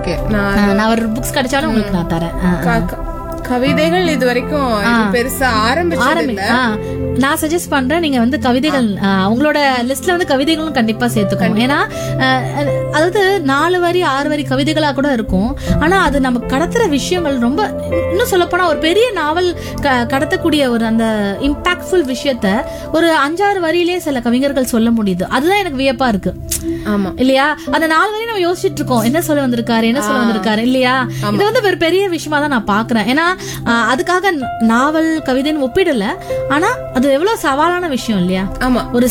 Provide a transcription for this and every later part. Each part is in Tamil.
ஓகே, நான் ஒரு புக்ஸ் கிடைச்சாலும் உங்களுக்கு நான் தரேன். கவிதைகள் இது வரைக்கும் பெருசா ஆரம்பிச்சதில்ல. நான் சஜஸ்ட் பண்றேன், நீங்க வந்து கவிதைகள் உங்களோட லிஸ்ட்ல வந்து கவிதைகளும் கண்டிப்பா சேர்த்துக்கணும். ஏன்னா அதாவது 4 வரி 6 வரி கவிதைகளா கூட இருக்கும். ஆனா அது நம்ம கடத்துற விஷயங்கள் ரொம்ப, இன்னும் சொல்ல போனா ஒரு பெரிய நாவல் கடத்தக்கூடிய ஒரு அந்த இம்பாக்ட்ஃபுல் விஷயத்த ஒரு 5-6 வரியிலே சில கவிஞர்கள் சொல்ல முடியுது. அதுதான் எனக்கு வியப்பா இருக்கு. ஆமா இல்லையா? அந்த 4 வரி நம்ம யோசிச்சுட்டு இருக்கோம், என்ன சொல்ல வந்திருக்காரு இல்லையா? இது வந்து ஒரு பெரிய விஷயமா தான் நான் பாக்குறேன். ஏன்னா அதுக்காக நாவல் கவிதைன்னு ஒப்பிடல, ஆனா அது எவ்வளவு சவாலான விஷயம் இல்லையா? ஆமா, ஒரு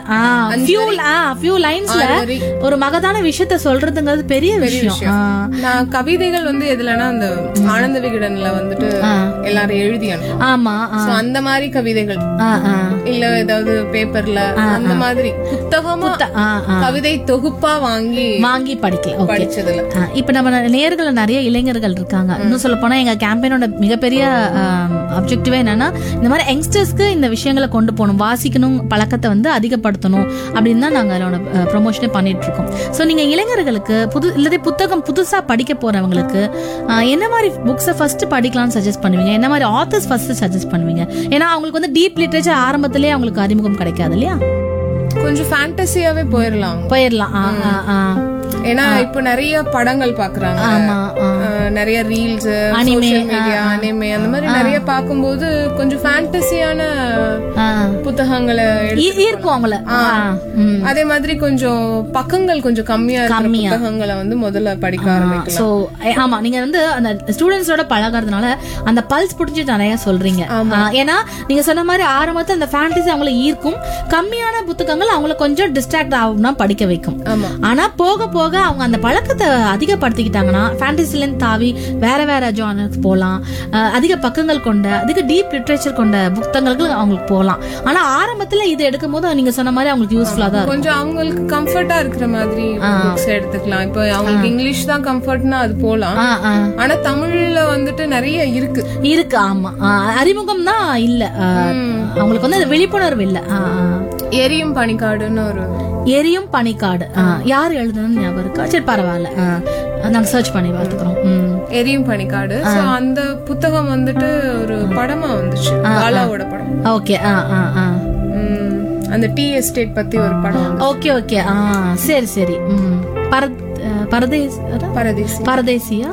few linesல ஒரு மகதான விஷயத்த சொல்றதுங்கிறது பெரிய விஷயம். நான் கவிதைகள் வந்து எதுலன்னா அந்த ஆனந்த விகடன்ல வந்துட்டு எல்லாரும் எழுதி அனுப்பும். ஆமா, அந்த மாதிரி கவிதைகள் இல்ல ஏதாவது பேப்பர்ல அந்த மாதிரி புத்தகமா கவிதை தொகுப்பா வாங்கி படிச்சதுல. இப்ப நம்ம நேயர்கள் நிறைய இளைஞர்கள் இருக்காங்க. இன்னும் சொல்ல போனா எங்க கேம்பெயினோட மிகப்பெரிய அப்ஜெக்டிவ் என்னன்னா, இந்த மாதிரி யங்ஸ்டர்ஸ்க்கு இந்த விஷயங்களை கொண்டு போகணும், வாசிக்கணும் பழக்கத்தை வந்து அதிகப்படுத்தணும் அப்படின்னு தான் நாங்க அதோட ப்ரொமோஷனே பண்ணிட்டு இருக்கோம். சோ நீங்க இளைஞர்களுக்கு புத்தகம் புதுசா படிக்க போறவங்களுக்கு என்ன மாதிரி புக்ஸை ஃபர்ஸ்ட் படிக்கலாம்னு சஜஸ்ட் பண்ணுவீங்க? என்ன மாதிரி ஆத்தர்ஸ் ஃபர்ஸ்ட் சஜஸ்ட் பண்ணுவீங்க? ஏன்னா அவங்களுக்கு வந்து டீப் லிட்ரேச்சர் ஆரம்பத்திலேயே அவங்களுக்கு அறிமுகம் கிடைக்காது இல்லையா? கொஞ்சம் ஃபேண்டசியாவே போயிடலாம். ஏன்னா இப்ப நிறைய படங்கள் பாக்குறாங்க, நிறைய ரீல்ஸ், சோஷியல் மீடியா, அனிமே அந்த மாதிரி நிறைய பாக்கும்போது கொஞ்சம் ஃபேண்டசியான புத்தகங்களை இருக்கும் அவங்கள. அதே மாதிரி கொஞ்சம் பக்கங்கள் கொஞ்சம் கம்மியா புத்தகங்களை வந்து முதல்ல படிக்க ஆரம்பிக்கலாம். சோ ஆமா, நீங்க வந்து அந்த ஸ்டூடெண்ட்ஸோட பழகிறதுனால அந்த பல்ஸ் புடிச்சு நிறைய சொல்றீங்க. ஏன்னா நீங்க சொன்ன மாதிரி ஆரம்பத்துல அந்த ஃபேண்டசி அவங்களை ஈர்க்கும், கம்மியான புத்தகங்கள் அவங்களை கொஞ்சம் டிஸ்ட்ராக்ட் ஆகும்னா படிக்க வைக்கும். ஆனா போக போக அவங்க அந்த பழக்கத்தை அதிகப்படுத்திக்கிட்டாங்கன்னா ஃபேண்டசில இருந்து தாவி வேற ஜானர்ஸ் போலாம், அதிக பக்கங்கள் கொண்ட அதிக டீப் லிட்ரேச்சர் கொண்ட புத்தகங்களுக்கு அவங்களுக்கு போகலாம். ஆனா ஆரம்பத்துல இது எடுக்கும் போது நீங்க சொன்ன மாதிரி அவங்களுக்கு யூஸ்ஃபுல்லா தான் கொஞ்சம் அவங்களுக்கு கம்ஃபர்ட்டா இருக்கிற மாதிரி புக்ஸ் எடுத்துக்கலாம். இப்ப அவங்களுக்கு இங்கிலீஷ் தான் கம்ஃபர்ட்னா அது போலாம். ஆனா தமிழ்ல வந்துட்டு நிறைய இருக்கு. ஆமா, அறிமுகம் தான் இல்ல, அவங்களுக்கு வந்து விழிப்புணர்வு இல்ல. எரியும் பனிக்காடு யார் எழுதுன்னு ஞாபகம் இருக்கா? சரி பரவாயில்ல, நாங்க சர்ச் பண்ணி பார்த்துக்கிறோம். எரியும் பனிக்காடு அந்த புத்தகம் வந்துட்டு ஒரு படமா வந்துச்சு, பாலாவோட படம். ஓகே, அந்த டீ எஸ்டேட் பத்தி ஒரு படம். ஓகே, சரி. பரதேசியா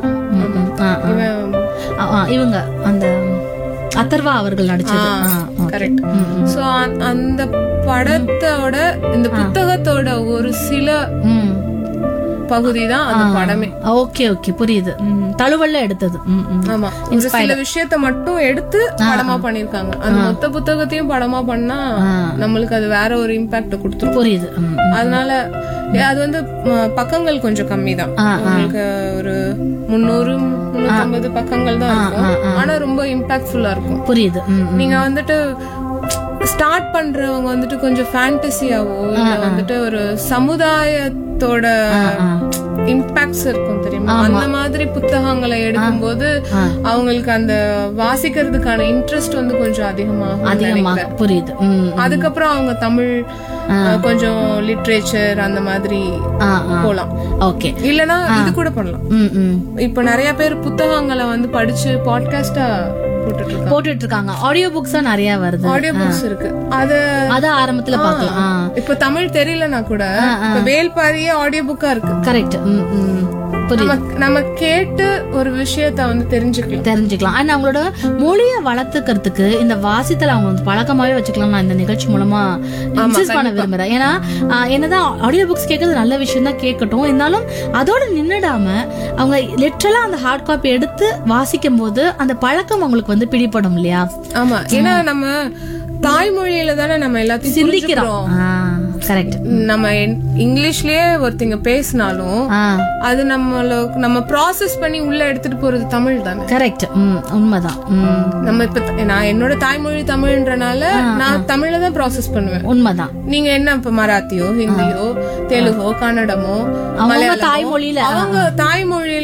இவங்க அந்த அத்தர்வா அவர்கள் நடிச்சது. கரெக்ட். சோ அந்த படத்தோட இந்த புத்தகத்தோட ஒரு சில பகுதி தான் அந்த படமே. ஓகே புரியுது. தழுவல்ல எடுத்தது. ஆமா, ஒரு சில விஷயத்த மட்டும் எடுத்து படமா பண்ணிருக்காங்க. அந்த மொத்த புத்தகத்தையும் படமா பண்ணா நம்மளுக்கு அது வேற ஒரு இம்பாக்ட் கொடுத்துரும். புரியுது. அதனால அது வந்து பக்கங்கள் கொஞ்சம் கம்மி தான், உங்களுக்கு ஒரு 300-350 பக்கங்கள் தான் இருக்கும். ஆனா ரொம்ப இம்பாக்ட்ஃபுல்லா இருக்கும். புரியுது. நீங்க வந்துட்டு ஸ்டார்ட் பண்றவங்க வந்துட்டு கொஞ்சம் ஃபேண்டசியாவோ இல்ல வந்துட்டு ஒரு சமுதாயத்தோட இம்பாக்ட்ஸ் இருக்கும் தெரியுமா, அந்த மாதிரி புத்தகங்களை எடுக்கும்போது அவங்களுக்கு அந்த வாசிக்கிறதுக்கான இன்ட்ரெஸ்ட் வந்து கொஞ்சம் அதிகமாக. புரியுது. அதுக்கப்புறம் அவங்க தமிழ் கொஞ்சம் லிட்ரேச்சர் அந்த மாதிரி போலாம். ஓகே, இல்லனா இது கூட பண்ணலாம். இப்ப நிறைய பேர் புத்தகங்களை வந்து படிச்சு பாட்காஸ்டா போட்டுட்டு இருக்காங்க. ஆடியோ புக்ஸ் நிறைய வருது. ஆடியோ புக்ஸ் இருக்கு, அத ஆரம்பத்துல பார்க்கலாம். இப்ப தமிழ் தெரியலனா கூட வேல்பாரியே ஆடியோ புக்கா இருக்கு. கரெக்ட். நம்ம கேட்டு ஒரு விஷயத்த வந்து தெரிஞ்சுக்கலாம். ஆனா அவங்களோட மொழியை வளர்த்துக்கிறதுக்கு இந்த வாசித்தல் அவங்க வந்து பழக்கமாவே வச்சுக்கலாம். நான் இந்த நிகழ்ச்சி மூலமா இன்சிஸ்ட் பண்ண விரும்புறேன். ஏன்னா என்னதான் ஆடியோ புக்ஸ் கேட்கறது நல்ல விஷயம் தான், கேட்கட்டும். இருந்தாலும் அதோட நின்னுடாம அவங்க லிட்டரலா அந்த ஹார்ட் காப்பி எடுத்து வாசிக்கும் போது அந்த பழக்கம் அவங்களுக்கு வந்து பிடிபடும் இல்லையா? ஆமா, ஏன்னா நம்ம தாய்மொழியில தானே நம்ம எல்லாத்தையும் சிந்திக்கிறோம். கரெக்ட். நம்ம இங்கிலீஷ்லயே ஒருத்தங்க பேசினாலும் அது நம்ம ப்ராசஸ் பண்ணி உள்ள எடுத்துட்டு போறது தமிழ் தானே. கரெக்ட், உண்மைதான். நம்ம இப்ப நான் என்னோட தாய்மொழி தமிழ்ன்றனால நான் தமிழ்ல தான் ப்ராசஸ் பண்ணுவேன். உண்மைதான். நீங்க என்ன இப்ப மராத்தியோ, ஹிந்தியோ, தெலுங்கோ, கன்னடமோ, தாய்மொழியில அவங்க தாய்மொழியில தான் அவங்க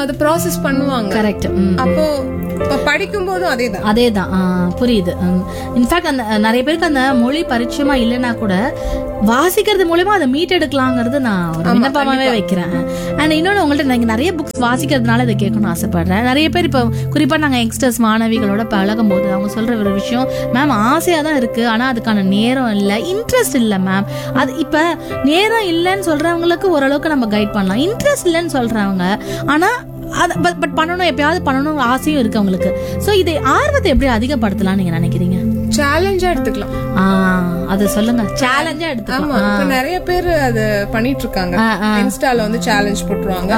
அதை ப்ராசஸ் பண்ணுவாங்க. கரெக்ட். அப்போ படிக்கும் போதும் அதேதான். புரியுது. இன்ஃபேக்ட் அந்த நிறைய பேருக்கு அந்த மொழி பரிச்சயமா இல்லைன்னா கூட வாசிக்கிறது மூலமா அதை மீட் எடுக்கலாங்கிறது நான் ஒரு விண்ணப்பமாவே வைக்கிறேன். அண்ட் இன்னொன்னு, உங்கள்ட்ட நீங்க நிறைய புக்ஸ் வாசிக்கிறதுனால இதை கேட்கணும்னு ஆசைப்படுறேன். நிறைய பேர் இப்போ குறிப்பா நாங்க யங்ஸ்டர்ஸ் மாணவிகளோட பழகும் போது அவங்க சொல்ற ஒரு விஷயம், மேம் ஆசையா தான் இருக்கு, ஆனா அதுக்கான நேரம் இல்ல, இன்ட்ரெஸ்ட் இல்ல மேம். அது இப்ப நேரம் இல்லைன்னு சொல்றவங்களுக்கு ஓரளவுக்கு நம்ம கைட் பண்ணலாம். இன்ட்ரெஸ்ட் இல்லைன்னு சொல்றவங்க ஆனா பட் பண்ணணும், எப்பயாவது பண்ணணும் ஆசையும் இருக்கு அவங்களுக்கு. சோ இதை ஆர்வத்தை எப்படி அதிகப்படுத்தலாம் நீங்க நினைக்கிறீங்க? சேலஞ்சா எடுத்துக்கலாம். அது சொல்லுங்க. சேலஞ்சா எடுத்துக்கலாம். ஆமா, நிறைய பேர் அது பண்ணிட்டு இருக்காங்க. இன்ஸ்டால வந்து சேலஞ்ச் போட்டுருவாங்க.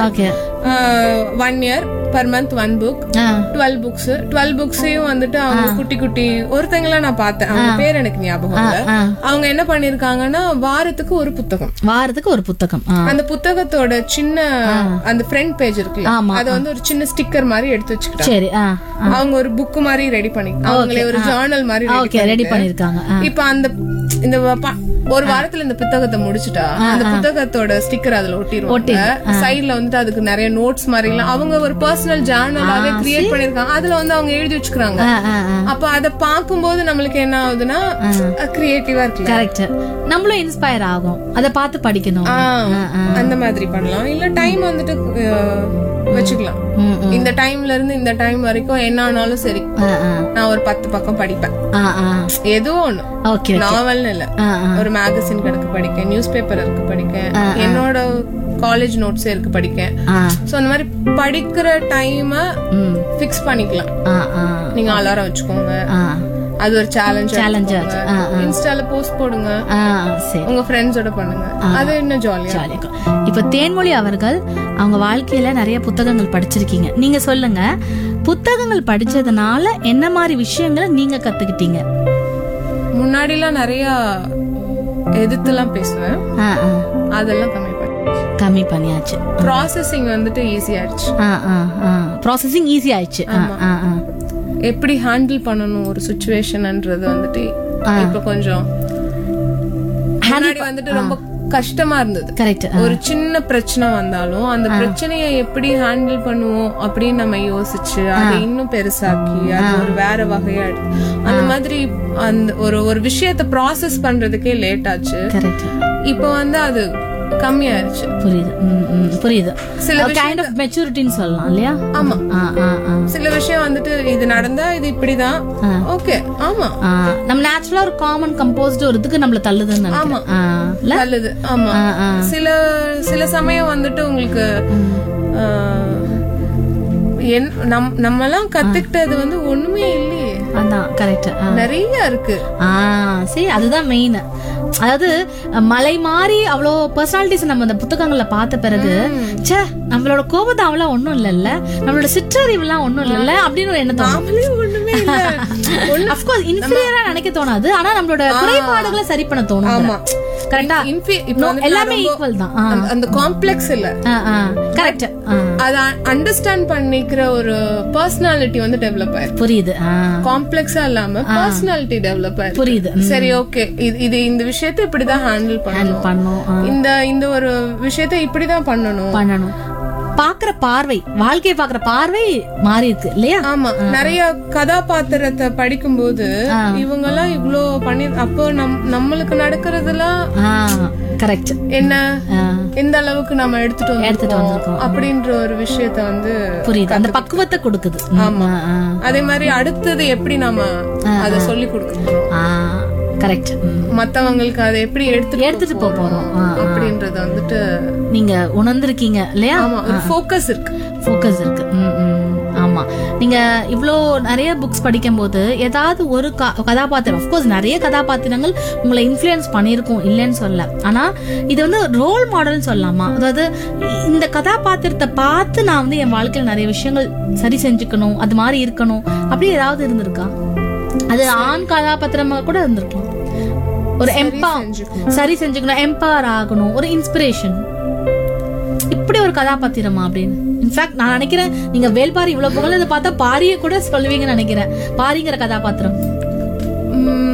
1 year per month 1 book, 12 books. 12 books-ஐயும் வந்துட்டு அவங்க குட்டி குட்டி ஒருத்தங்கள நான் பார்த்தேன், அவங்க பேர் எனக்கு ஞாபகம் இல்ல. அவங்க என்ன பண்ணிருக்காங்கன்னா வாரத்துக்கு ஒரு புத்தகம். அந்த புத்தகத்தோட சின்ன அந்த ஃப்ரண்ட் பேஜ் இருக்குல்ல, அத வந்து ஒரு சின்ன ஸ்டிக்கர் மாதிரி எடுத்து வச்சுக்கிட்டாங்க. அவங்க ஒரு புக் மாதிரி ரெடி பண்ணி, அவங்களே ஒரு ஜர்னல் மாதிரி ரெடி பண்ணிருக்காங்க. இப்ப அந்த இந்த ஒரு வாரத்துல இந்த புத்தகத்தை முடிச்சுட்டா அந்த புத்தகத்தோட ஸ்டிக்கர் அதுல ஒட்டிடுவாங்க. சைட்ல வந்துட்டு அதுக்கு நிறைய நோட்ஸ் மாதிரி எல்லாம் அவங்க ஒரு பர்சனல் ஜர்னலாவே கிரியேட் பண்ணிருக்காங்க. அதுல வந்து அவங்க எழுதி வச்சுக்கிறாங்க. அப்ப அத பாக்கும்போது நம்மளுக்கு என்ன ஆகுதுன்னா கிரியேட்டிவா இருக்கு. கரெக்ட். நம்மளும் இன்ஸ்பயர் ஆகும், அத பார்த்து படிக்கணும். அந்த மாதிரி பண்ணலாம். இல்ல டைம் வந்துட்டு வச்சுக்கலாம். இந்த டைம்ல இருந்து இந்த டைம் வரைக்கும் என்ன ஆனாலும் சரி நான் ஒரு 10 பக்கம் படிப்பேன். ஏதோ ஒண்ணு, நாவல்னு இல்ல, ஒரு மேகசின் கணக்கு படிக்க, நியூஸ் பேப்பர் இருக்கு படிக்க, என்னோட காலேஜ் நோட்ஸ் இருக்கு படிக்க. சோ அந்த மாதிரி படிக்கிற டைம் பிக்ஸ் பண்ணிக்கலாம். நீங்க அலாரம் வச்சுக்கோங்க, அது ஒரு சேலஞ்ச். இன்ஸ்டால போஸ்ட் போடுங்க, உங்க ஃப்ரெண்ட்ஸோட பண்ணுங்க, அது இன்னும் ஜாலியா. இப்ப தேன்மொழி அவர்கள் அவங்க வாழ்க்கையில நிறைய புத்தகங்கள் படிச்சிருக்கீங்க. நீங்க சொல்லுங்க, புத்தகங்கள் படிச்சதுனால என்ன மாதிரி விஷயங்களை நீங்க கத்துக்கிட்டீங்க? முன்னாடிலாம் நிறைய எதிர்த்துலாம் பேசுவேன், அதெல்லாம் கம்மி பண்ணியாச்சு. ப்ராசஸிங் வந்துட்டு ஈஸி ஆயிடுச்சு. எப்படி ஹேண்டில் பண்ணணும் ஒரு சிச்சுவேஷன்ன்றது வந்துட்டு இப்ப கொஞ்சம் முன்னாடி வந்துட்டு ரொம்ப கஷ்டமா இருந்தது. கரெக்ட். ஒரு சின்ன பிரச்சனை வந்தாலும் அந்த பிரச்சனையை எப்படி ஹேண்டில் பண்ணுவோம் அப்படின்னு நம்ம யோசிச்சு அதை இன்னும் பெருசாக்கி அது ஒரு வேற வகையா அந்த மாதிரி அந்த ஒரு விஷயத்தை ப்ராசஸ் பண்றதுக்கே லேட் ஆச்சு. இப்போ வந்து அது கம்மியாயிருச்சு. புரியுது. சில கைண்ட் ஆஃப் மெச்சூரிட்டின்னு சொல்லலாம் இல்லையா? ஆமா. சில விஷயம் வந்துட்டு இது நடந்தா இது இப்படிதான், ஓகே. ஆமா, நம்ம நேச்சுரலா ஒரு காமன் கம்போஸ்ட் ஒரு இதுக்கு நம்மள தள்ளுதுன்னு நினைக்கிறேன். தள்ளுது. ஆமா. சில சமயம் வந்துட்டு உங்களுக்கு நம்மலாம் கத்துக்கிட்டது வந்து ஒண்ணுமே இல்லையே. அதான் கரெக்ட். நிறைய இருக்கு. சரி, அதுதான் மெயின். அதாவது மலை மாறி அவ்வளோ பர்சனாலிட்டிஸ் நம்ம அந்த புத்தகங்கள்ல பார்த்த பிறகு சே நம்மளோட கோபத்தை அவ்வளோ ஒண்ணும் இல்லைல்ல, நம்மளோட சிற்றறிவுலாம் ஒண்ணும் இல்லைல்ல அப்படின்னு ஒரு எண்ணம். அஃப்கோர்ஸ் இன்ஃபீரியரா நினைக்க தோணாது, ஆனா நம்மளோட குறைபாடுகளை சரி பண்ண தோணும். கரெக்டா? எல்லாமே ஈக்குவல் தான். அந்த காம்ப்ளெக்ஸ் இல்ல. கரெக்ட். அத அண்டர்ஸ்டாண்ட் பண்ணிக்கிற ஒரு பர்சனாலிட்டி வந்து டெவலப் ஆயிருக்கு. புரியுது. காம்ப்ளெக்ஸா இல்லாம பர்சனாலிட்டி டெவலப் ஆயிருக்கு. புரியுது. சரி, ஓகே, இது இந்த விஷயத்தை இப்படிதான் ஹேண்டில் பண்ணணும், இந்த ஒரு விஷயத்தை இப்படிதான் பண்ணணும். பாக்குற பார்வை, வாழ்க்கையை பாக்குற பார்வை மாறி இருக்கு இல்லையா? ஆமா. நிறைய கதாபாத்திரத்தை படிக்கும் போது இவங்க எல்லாம் இவ்ளோ பண்ணி, அப்போ நம்மளுக்கு நடக்கிறதுலாம் கரெக்ட் என்ன, எந்த அளவுக்கு நம்ம எடுத்துட்டு வந்திருக்கோம் அப்படின்ற ஒரு விஷயத்த வந்து புரியுது. அந்த பக்குவத்தை கொடுக்குது. ஆமா. அதே மாதிரி அடுத்தது எப்படி நம்ம அதை சொல்லி கொடுக்கணும். கரெக்ட். மத்தவங்களுக்கு அதை எப்படி எடுத்துட்டு போறோம் அப்படின்றத வந்துட்டு நீங்க உணர்ந்திருக்கீங்க இல்லையா? ஒரு ஃபோக்கஸ் இருக்கு. ஆமா. நீங்க இவ்ளோ நிறைய புக்ஸ் படிக்கும் போது ஏதாவது ஒரு கதாபாத்திரம், ஆஃப்கோர்ஸ் நிறைய கதாபாத்திரங்கள் உங்களை இன்ஃப்ளூயன்ஸ் பண்ணிருக்கும், இல்லைன்னு சொல்ல. ஆனா இது வந்து ரோல் மாடல்னு சொல்லலாமா? அதாவது இந்த கதாபாத்திரத்தை பார்த்து நான் வந்து என் வாழ்க்கையில நிறைய விஷயங்கள் சரி செஞ்சுக்கணும், அது மாதிரி இருக்கணும், அப்படி ஏதாவது இருந்திருக்கா? அது ஆண் கதாபாத்திரமா கூட இருந்திருக்கலாம். ஒரு சரி செஞ்சுக்கணும், எம்பவர் ஆகணும், ஒரு இன்ஸ்பிரேஷன், இப்படி ஒரு கதாபாத்திரமா அப்படின்னு. இன்ஃபேக்ட் நான் நினைக்கிறேன் நீங்க வேல்பாரி இவ்வளவு புகழத பார்த்தா பாரிய கூட சொல்லுவீங்கன்னு நினைக்கிறேன். பாரிங்கிற கதாபாத்திரம்.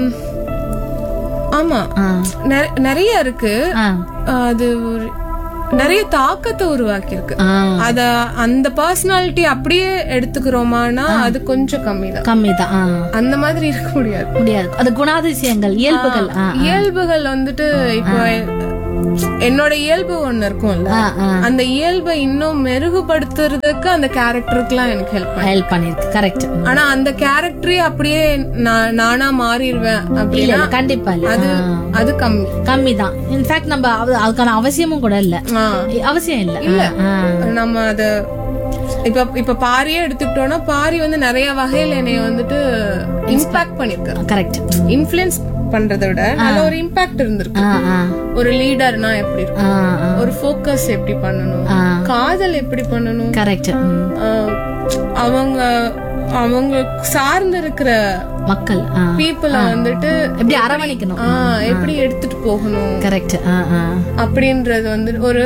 ஆமா, நிறைய இருக்கு. அது நிறைய தாக்கத்தை உருவாக்கி இருக்கு. அத அந்த பர்சனாலிட்டி அப்படியே எடுத்துக்கிறோமானா அது கொஞ்சம் கம்மிதான். அந்த மாதிரி இருக்க முடியாது. அது குணாதிசயங்கள், இயல்புகள் வந்துட்டு இப்போ என்னோட இயல்பு ஒண்ணு இருக்கும்ல, அந்த இயல்பை இன்னும் மெருகுபடுத்துறதுக்கு அந்த கேரக்டருக்குலாம் எனக்கு ஹெல்ப் பண்ணிருக்கு. கரெக்ட். ஆனா அந்த கேரக்டரே அப்படியே நானா மாறிடுவேன் அப்படின்னா கண்டிப்பா அது கம்மிதான். இன்ஃபேக்ட் நம்ம அதுக்கான அவசியமும் கூட இல்ல. அவசியம் இல்ல. நம்ம அத இப்ப பாரியே எடுத்துக்கிட்டோம்னா, பாரி வந்து நிறைய வகையில என்னைய வந்துட்டு இம்பாக்ட் பண்ணிருக்காரு. கரெக்ட். இன்ஃப்ளூயன்ஸ் பண்றதை விட நல்ல ஒரு இம்பாக்ட் இருந்திருக்கு. ஒரு லீடர்னா எப்படி இருக்கும், ஒரு ஃபோக்கஸ் எப்படி பண்ணணும், காதல் எப்படி பண்ணணும், கரெக்ட், அவங்க சார்ந்து இருக்கிற மக்கள் பீப்புள வந்துட்டு எப்படி அரவணைக்கணும், எப்படி எடுத்துட்டு போகணும், கரெக்ட் அப்படின்றது வந்து ஒரு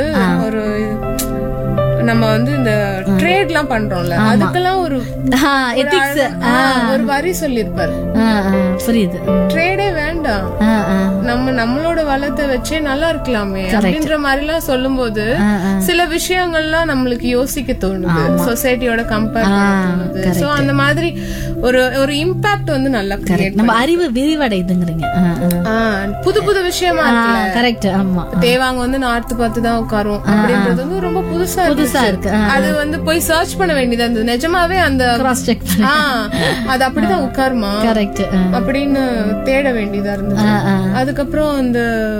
நம்ம வந்து இந்த ட்ரேட் எல்லாம் பண்றோம்ல, அதுக்கெல்லாம் ஒரு எதிக்ஸ் ஒரு வரி சொல்லிருப்பாரு. புரியுது. ட்ரேடே வேண்டாம், நம்மளோட வளத்தை வச்சே நல்லா இருக்கலாமே அப்படின்ற மாதிரி எல்லாம் சொல்லும் போது சில விஷயங்கள்லாம் நம்மளுக்கு யோசிக்க தோணுது, சொசைட்டியோட கம்பேர் தோணுது. சோ அந்த மாதிரி ஒரு இம்பாக்ட் வந்து நல்லா நம்ம அறிவு விரிவடைதுங்கிறீங்க. புது புது விஷயமா இருக்கு. கரெக்ட். ஆமா, தேவாங்க வந்து நார்த்து பார்த்து தான் உட்காரும் அப்படின்றது வந்து ரொம்ப புதுசா இருக்கு. அது வந்து போய் சர்ச் பண்ண வேண்டியதா இருந்தது. நிஜமாவே அந்த கிராஸ் செக் அது அப்படிதான் உட்காருமா கரெக்ட் அப்படின்னு தேட வேண்டியதா இருந்தது. அதுக்கப்புறம் அந்த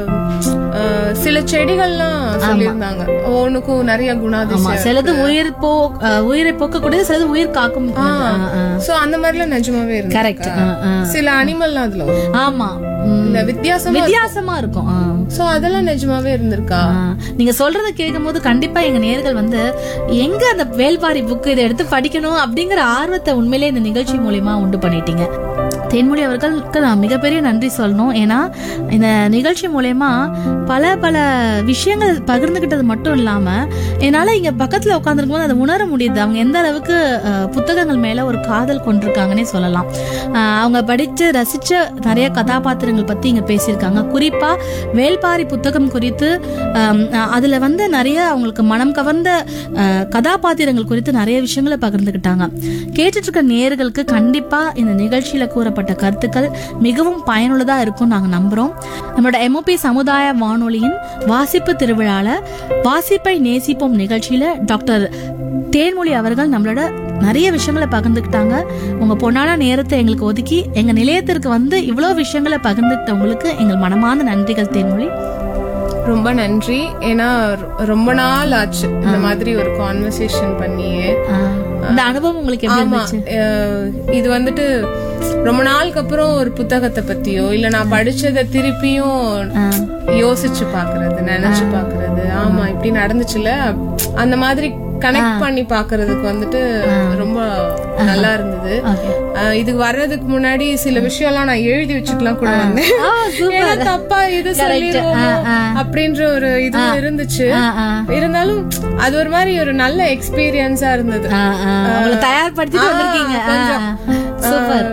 சில செடிகள்லாம் சொல்லியிருந்தாங்க, ஒண்ணுக்கும் நிறைய குணாதிசயம். சிலது உயிரை போக்கக்கூடியது, சிலது உயிர் காக்கும். சோ அந்த மாதிரிலாம் நிஜமாவே இருக்கு. கரெக்ட். சில அனிமல்லாம் அதுல ஆமா வித்தியாசமா இருக்கும். சோ அதெல்லாம் நிஜமாவே இருந்திருக்கா? நீங்க சொல்றத கேட்கும் போது கண்டிப்பா எங்க நேயர்கள் வந்து எங்க அந்த வேல்பாரி புக் இதை எடுத்து படிக்கணும் அப்படிங்கிற ஆர்வத்தை உண்மையிலே இந்த நிகழ்ச்சி மூலியமா உண்டு பண்ணிட்டீங்க. தேன்மொழி அவர்களுக்கு நான் மிகப்பெரிய நன்றி சொல்லணும். ஏன்னா இந்த நிகழ்ச்சி மூலயமா பல பல விஷயங்கள் பகிர்ந்துகிட்டது மட்டும் இல்லாம என்னால இங்க பக்கத்துல உட்காந்துருக்கும் போது அதை உணர முடியுது, அவங்க எந்த அளவுக்கு புத்தகங்கள் மேல ஒரு காதல் கொண்டிருக்காங்கன்னே சொல்லலாம். அவங்க படிச்சு ரசிச்ச நிறைய கதாபாத்திரங்கள் பத்தி இங்க பேசியிருக்காங்க. குறிப்பா வேல்பாரி புத்தகம் குறித்து அதுல வந்து நிறைய அவங்களுக்கு மனம் கவர்ந்த கதாபாத்திரங்கள் குறித்து நிறைய விஷயங்களை பகிர்ந்துகிட்டாங்க. கேட்டுட்டு இருக்க நேயர்களுக்கு கண்டிப்பா இந்த நிகழ்ச்சியில கூறப்பட்ட கருத்துக்கள் மிகவும் பயனுள்ளதா இருக்கும் நாங்க நம்புறோம். நம்மளோட MOP சமுதாய வானொலியின் வாசிப்பு திருவிழால வாசிப்பை நேசிப்போம் நிகழ்ச்சியில டாக்டர் தேன்மொழி அவர்கள் நம்மளோட நிறைய விஷயங்களை பகிர்ந்துக்கிட்டாங்க. உங்க பொன்னான நேரத்தை எங்களுக்கு ஒதுக்கி எங்க நிலையத்திற்கு வந்து இவ்வளவு விஷயங்களை பகிர்ந்துக்கிட்டவங்களுக்கு எங்கள் மனமார்ந்த நன்றிகள் தேன்மொழி. ரொம்ப நன்றி. ஏன்னா ரொம்ப நாள் ஆச்சு இந்த மாதிரி ஒரு கான்வர்சேஷன் பண்ணியே. இந்த அனுபவம் உங்களுக்கு எப்படி இருந்துச்சு? இது வந்துட்டு ரொம்ப நாளுக்கு அப்புறம் ஒரு புத்தகத்தை பத்தியோ இல்ல நான் படிச்சதை திருப்பியும் யோசிச்சு பாக்குறது, நினைச்சு பாக்குறது, ஆமா இப்படி நடந்துச்சுல அந்த மாதிரி கனெக்ட் பண்ணி பாக்குறதுக்கு வந்துட்டு ரொம்ப நல்லா இருந்தது. இதுக்கு வர்றதுக்கு முன்னாடி சில விஷயம் எல்லாம் நான் எழுதி வச்சுக்கலாம் கூட வந்தேன், தப்பா இது சொல்லிடுவோம் அப்படின்ற ஒரு இது இருந்துச்சு. இருந்தாலும் அது ஒரு மாதிரி ஒரு நல்ல எக்ஸ்பீரியன்ஸா இருந்தது. தயார்படுத்திட்டு வந்திருக்கீங்க. சூப்பர்.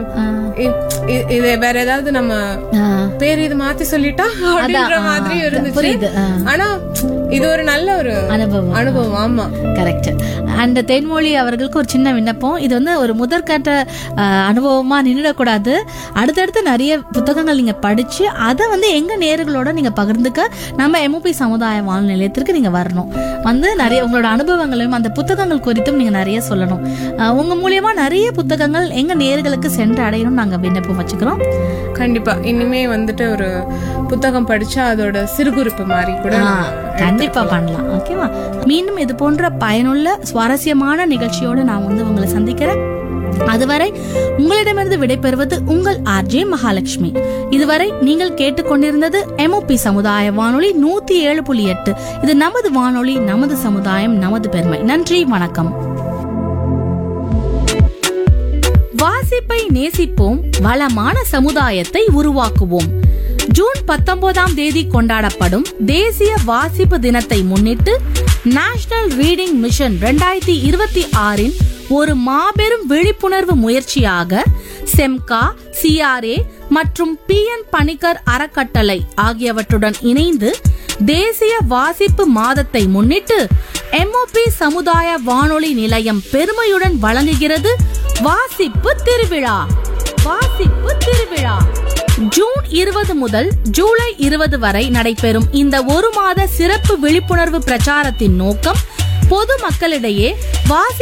இது வேற ஏதாவது நம்ம பேர் இது மாத்தி சொல்லிட்டா அப்படின்ற மாதிரி இருந்துச்சு. ஆனா இது ஒரு நல்ல ஒரு அனுபவம். ஆமா கரெக்ட். அண்ட் தேன்மொழி அவர்களுக்கு ஒரு சின்ன விண்ணப்பம், இது வந்து ஒரு முதற்கட்ட அனுபவமா நின்றுடக்கூடாது. அடுத்தடுத்து நிறைய புத்தகங்கள் நீங்க படிச்சு அதை வந்து எங்க நேயர்களோட நீங்க பகிர்ந்துக்க நம்ம MOP சமுதாய வானொலி நிலையத்திற்கு நீங்க வரணும். வந்து நிறைய உங்களோட அனுபவங்களையும் அந்த புத்தகங்கள் குறித்தும் நீங்க நிறைய சொல்லணும். உங்க மூலியமா நிறைய புத்தகங்கள் எங்க நேயர்களுக்கு சென்று அடையணும் நாங்க விண்ணப்பம் வச்சுக்கிறோம். கண்டிப்பா இனிமே வந்துட்டு ஒரு புத்தகம் படிச்சா அதோட சிறுகுறிப்பு மாதிரி கூட கண்டிப்பா பண்ணலாம். ஓகேவா? மீண்டும் இது போன்ற பயனுள்ள சுவாரஸ்யமான நிகழ்ச்சியோட நான் வந்து உங்களை சந்திக்கிறேன். அதுவரை உங்களிடமிருந்து விடைபெறுவது உங்கள் RJ மகாலட்சுமி. இதுவரை நீங்கள் கேட்டுக்கொண்டிருந்தது MOP சமுதாய வானொலி 107.8. இது நமது வானொலி, நமது சமுதாயம், நமது பெருமை. நன்றி, வணக்கம். வாசிப்பை நேசிப்போம், வளமான சமுதாயத்தை உருவாக்குவோம். ஜூன் 19ஆம் தேதி கொண்டாடப்படும் தேசிய வாசிப்பு தினத்தை முன்னிட்டு நேஷனல் ரீடிங் மிஷன் 2026 ஒரு மாபெரும் விழிப்புணர்வு முயற்சியாக செம்கா, CRA மற்றும் PN பணிக்கர் அறக்கட்டளை ஆகியவற்றுடன் இணைந்து தேசிய வாசிப்பு மாதத்தை முன்னிட்டு MOP சமுதாய வானொலி நிலையம் பெருமையுடன் வழங்குகிறது வாசிப்பு திருவிழா. வாசிப்பு திருவிழா ஜூன் 20 முதல் ஜூலை 20 வரை நடைபெறும் இந்த ஒரு மாத சிறப்பு விழிப்புணர்வு பிரச்சாரத்தின் நோக்கம் பொது மக்களிடையே